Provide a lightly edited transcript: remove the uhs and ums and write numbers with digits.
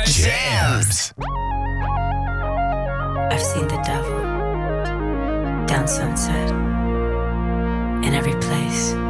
Jams. I've seen the devil down Sunset in every place.